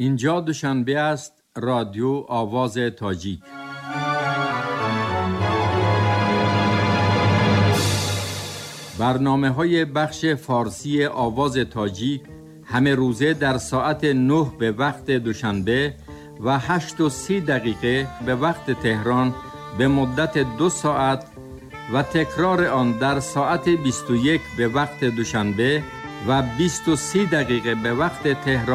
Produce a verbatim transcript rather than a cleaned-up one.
اینجا دوشنبه است. رادیو آواز تاجیک. برنامه های بخش فارسی آواز تاجیک همه روزه در ساعت نه به وقت دوشنبه و هشت و سی دقیقه به وقت تهران به مدت دو ساعت و تکرار آن در ساعت بیست و یک به وقت دوشنبه و بیست و سی دقیقه به وقت تهران